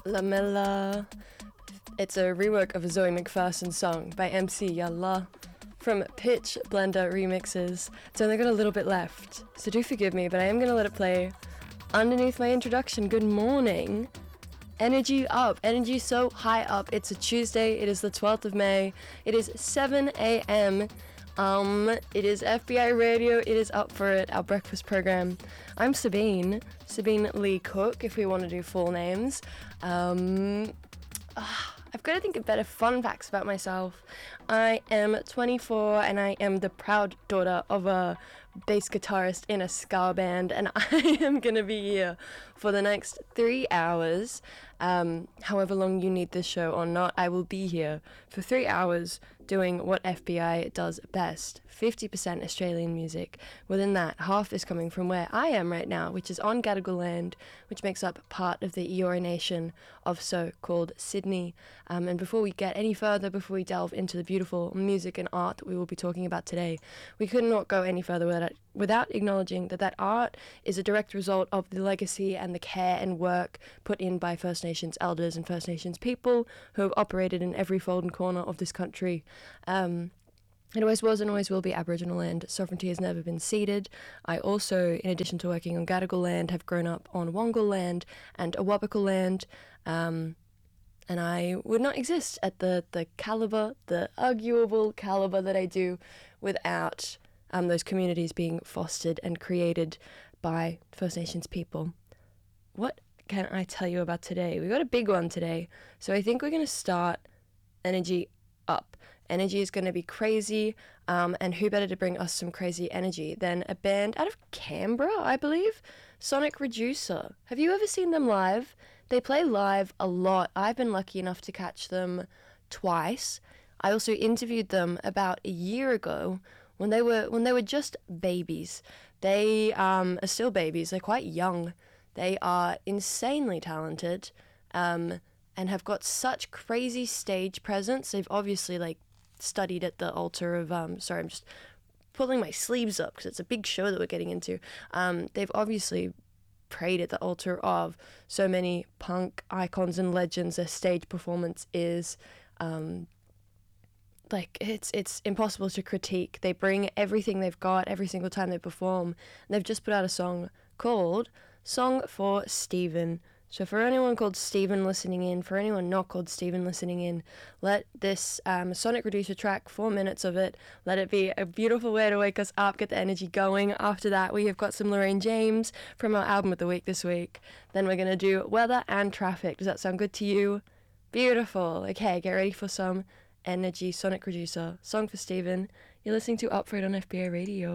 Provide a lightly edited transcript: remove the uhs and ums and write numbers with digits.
Lamella. It's a rework of a Zoe McPherson song by MC Yalla from Pitch Blender Remixes. It's only got a little bit left, so do forgive me, but I am going to let it play underneath my introduction. Good morning. Energy up. Energy so high up. It's a Tuesday. It is the 12th of May. It is 7 a.m. It is FBI Radio. It is Up For It, our breakfast program. I'm Sabine Lee Cook, if we want to do full names. I've got to think of better fun facts about myself. I am 24 and I am the proud daughter of a bass guitarist in a ska band, and I am going to be here for the next 3 hours. However long you need this show or not, I will be here for 3 hours doing what FBI does best. 50% Australian music. Within that, half is coming from where I am right now, which is on Gadigal land, which makes up part of the Eora Nation of so-called Sydney. And before we get any further, before we delve into the beautiful music and art that we will be talking about today, we could not go any further without acknowledging that art is a direct result of the legacy and the care and work put in by First Nations elders and First Nations people who have operated in every fold and corner of this country. It always was and always will be Aboriginal land. Sovereignty has never been ceded. I also, in addition to working on Gadigal land, have grown up on Wongal land and Awabakal land, and I would not exist at the calibre, the arguable calibre that I do without those communities being fostered and created by First Nations people. What can I tell you about today? We got a big one today, so I think we're going to start energy up. Energy is going to be crazy, and who better to bring us some crazy energy than a band out of Canberra, I believe, Sonic Reducer. Have you ever seen them live? They play live a lot. I've been lucky enough to catch them twice. I also interviewed them about a year ago when they were just babies. They are still babies. They're quite young. They are insanely talented, and have got such crazy stage presence. They've obviously studied at the altar of sorry, I'm just pulling my sleeves up because it's a big show that we're getting into. They've obviously prayed at the altar of so many punk icons and legends. Their stage performance is it's impossible to critique. They bring everything they've got every single time they perform. And they've just put out a song called Song for Stephen. So for anyone called Stephen listening in, for anyone not called Stephen listening in, let this Sonic Reducer track, 4 minutes of it, let it be a beautiful way to wake us up, get the energy going. After that, we have got some Lorraine James from our album of the week this week. Then we're going to do weather and traffic. Does that sound good to you? Beautiful. Okay, get ready for some energy. Sonic Reducer, Song for Stephen. You're listening to Up For It on FBI Radio.